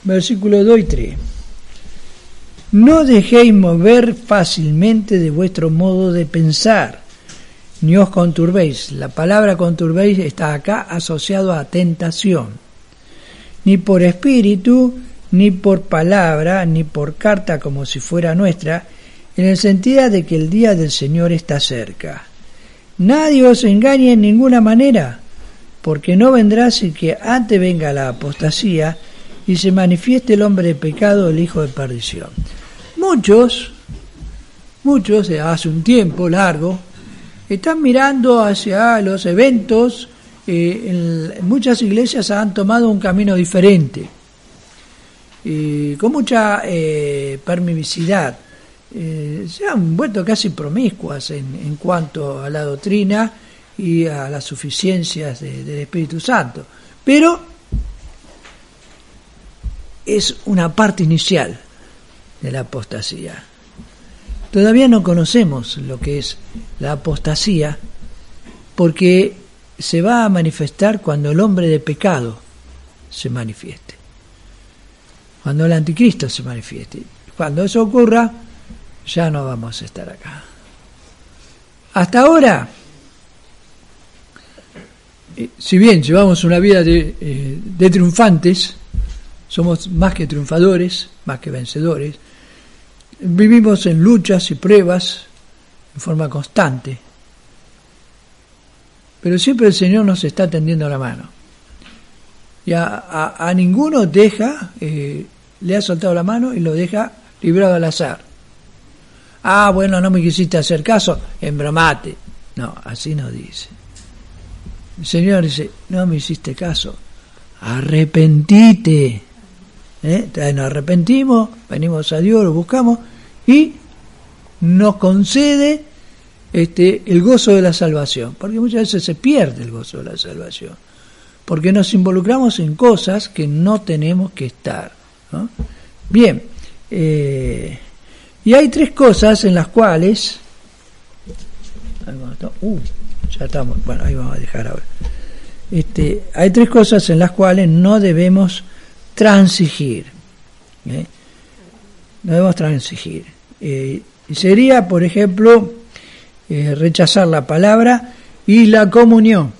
versículos 2 y 3. No dejéis mover fácilmente de vuestro modo de pensar, ni os conturbéis. La palabra conturbéis está acá asociado a tentación. Ni por espíritu, ni por palabra, ni por carta como si fuera nuestra, en el sentido de que el día del Señor está cerca. Nadie os engañe en ninguna manera, porque no vendrá sin que antes venga la apostasía y se manifieste el hombre de pecado, el hijo de perdición. Muchos, hace un tiempo largo, están mirando hacia los eventos. En muchas iglesias han tomado un camino diferente, con mucha permisividad. Se han vuelto casi promiscuas en cuanto a la doctrina y a las suficiencias del Espíritu Santo. Pero es una parte inicial de la apostasía. Todavía no conocemos lo que es la apostasía, porque se va a manifestar cuando el hombre de pecado se manifieste, cuando el anticristo se manifieste. Cuando eso ocurra, ya no vamos a estar acá. Hasta ahora, si bien llevamos una vida de triunfantes, somos más que triunfadores, más que vencedores, vivimos en luchas y pruebas en forma constante, pero siempre el Señor nos está tendiendo la mano. Y a ninguno deja, le ha soltado la mano y lo deja librado al azar. Bueno, no me quisiste hacer caso, embromate. No, así no dice. El Señor dice, no me hiciste caso, arrepentite. Nos arrepentimos, venimos a Dios, lo buscamos y nos concede el gozo de la salvación, porque muchas veces se pierde el gozo de la salvación, porque nos involucramos en cosas que no tenemos que estar, ¿no? Bien, y hay tres cosas en las cuales ya estamos, bueno, ahí vamos a dejar ahora. Hay tres cosas en las cuales no debemos transigir, no debemos transigir, y sería, por ejemplo, rechazar la palabra y la comunión.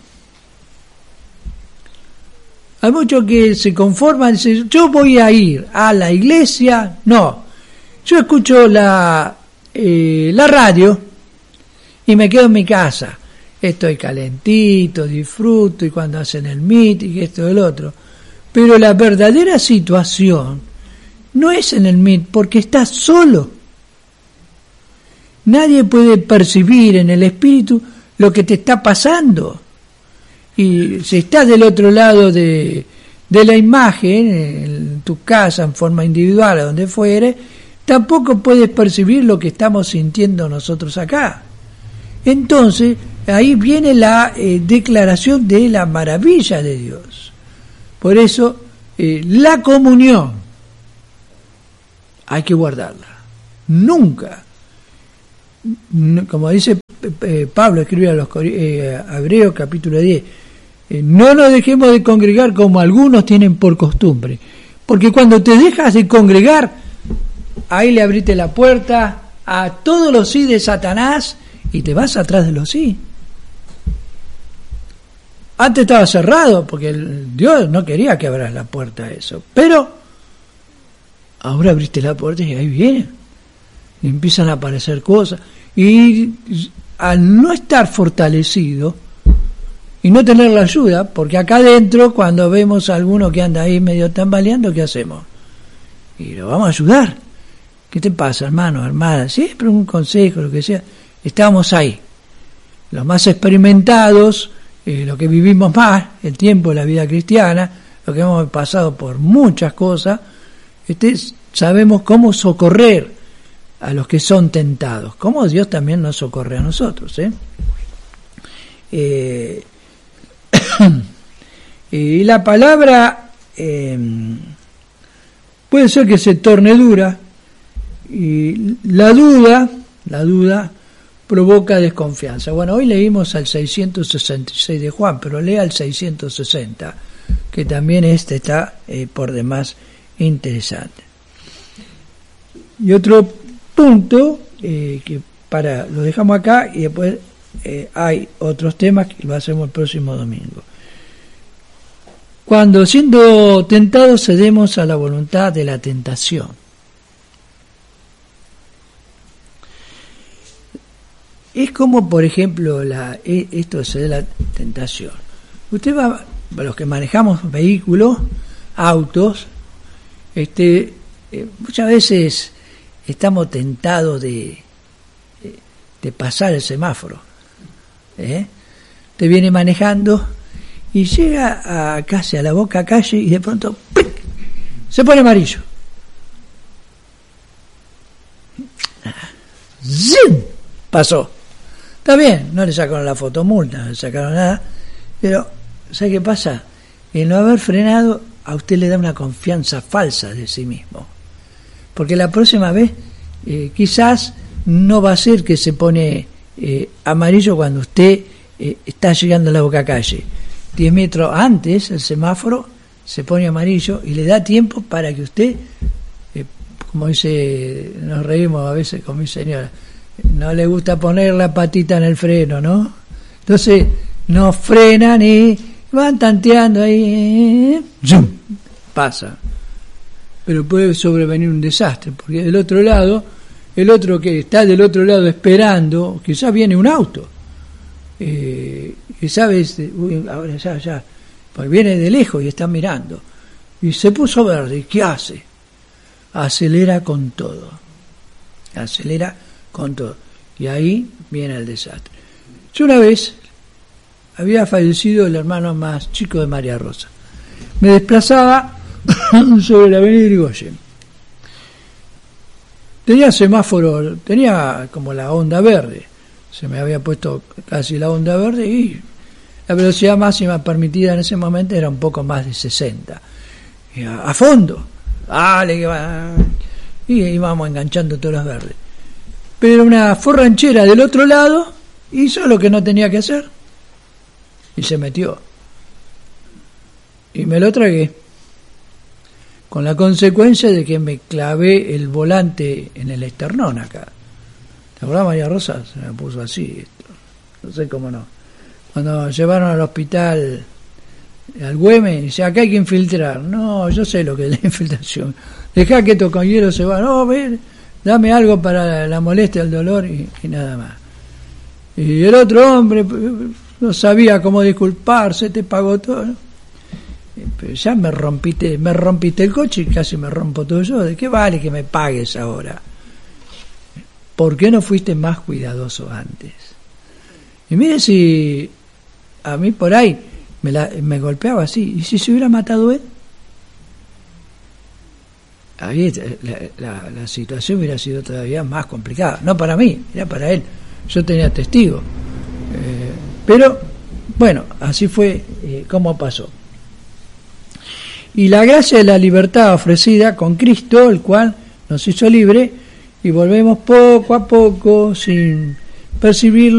Hay muchos que se conforman, dicen, yo voy a ir a la iglesia. No, yo escucho la radio y me quedo en mi casa, estoy calentito, disfruto, y cuando hacen el meeting, esto y el otro. Pero la verdadera situación no es en el meeting, porque estás solo. Nadie puede percibir en el espíritu lo que te está pasando. Y si estás del otro lado de la imagen, en tu casa, en forma individual, o donde fuere, tampoco puedes percibir lo que estamos sintiendo nosotros acá. Entonces, ahí viene la declaración de la maravilla de Dios. Por eso, la comunión hay que guardarla. Nunca, como dice Pablo, escribe a los Hebreos capítulo 10, no nos dejemos de congregar como algunos tienen por costumbre, porque cuando te dejas de congregar, ahí le abriste la puerta a todos los sí de Satanás y te vas atrás de los sí. Antes estaba cerrado porque Dios no quería que abras la puerta a eso, pero ahora abriste la puerta y ahí viene, y empiezan a aparecer cosas, y al no estar fortalecido y no tener la ayuda, porque acá adentro cuando vemos a alguno que anda ahí medio tambaleando, ¿qué hacemos? Y lo vamos a ayudar. ¿Qué te pasa, hermano, hermana? Siempre un consejo, lo que sea. Estamos ahí, los más experimentados, los que vivimos más el tiempo de la vida cristiana, los que hemos pasado por muchas cosas, sabemos cómo socorrer a los que son tentados, como Dios también nos socorre a nosotros. Y la palabra puede ser que se torne dura, y la duda provoca desconfianza. Bueno, hoy leímos al 666 de Juan, pero lea el 660, que también está por demás interesante. Y otro punto que lo dejamos acá y después hay otros temas que lo hacemos el próximo domingo. Cuando siendo tentados cedemos a la voluntad de la tentación. Es como, por ejemplo, esto de la tentación. Usted va, los que manejamos vehículos, autos, muchas veces estamos tentados de pasar el semáforo. Te viene manejando y llega casi a la boca calle y de pronto ¡pic!, se pone amarillo. ¡Zim!, pasó. Está bien, no le sacaron la fotomulta, no le sacaron nada, pero ¿sabe qué pasa? El no haber frenado a usted le da una confianza falsa de sí mismo, porque la próxima vez quizás no va a ser que se pone amarillo cuando usted está llegando a la boca calle. 10 metros antes el semáforo se pone amarillo y le da tiempo para que usted, como dice, nos reímos a veces con mi señora, no le gusta poner la patita en el freno, ¿no? Entonces no frenan y van tanteando ahí, ¡zum!, pasa. Pero puede sobrevenir un desastre, porque del otro lado, el otro que está del otro lado esperando, quizás viene un auto, y sabes, ahora ya, pues viene de lejos y está mirando, y se puso verde, ¿qué hace? Acelera con todo, y ahí viene el desastre. Yo una vez había fallecido el hermano más chico de María Rosa. Me desplazaba sobre la avenida Irigoyen. Tenía semáforo, tenía como la onda verde. Se me había puesto casi la onda verde y la velocidad máxima permitida en ese momento era un poco más de 60. Y a fondo. Dale, que va. Y íbamos enganchando todas las verdes. Pero una forranchera del otro lado hizo lo que no tenía que hacer. Y se metió. Y me lo tragué. Con la consecuencia de que me clavé el volante en el esternón acá. ¿Te acordás, María Rosa? Se me puso así esto. No sé cómo no. Cuando llevaron al hospital al Güemes, dice, acá hay que infiltrar. No, yo sé lo que es la infiltración. Dejá que estos compañeros se van. No, ver, dame algo para la molestia, el dolor y nada más. Y el otro hombre no sabía cómo disculparse, te pagó todo, ¿no? Pero ya me rompiste el coche y casi me rompo todo yo. ¿De qué vale que me pagues ahora? ¿Por qué no fuiste más cuidadoso antes? Y mire, si a mí por ahí me golpeaba así, ¿y si se hubiera matado él? Ahí la situación hubiera sido todavía más complicada. No para mí, era para él. Yo tenía testigo. Pero, bueno, así fue como pasó. Y la gracia de la libertad ofrecida con Cristo, el cual nos hizo libre, y volvemos poco a poco, sin percibirlo,